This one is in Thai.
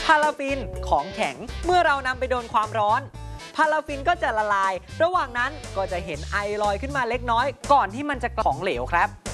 าราฟินของแข็งเมื่อเรานำไปโดนความร้อนพาราฟินก็จะละลายระหว่างนั้นก็จะเห็นไอลอยขึ้นมาเล็กน้อยก่อนที่มันจะของเหลวครับ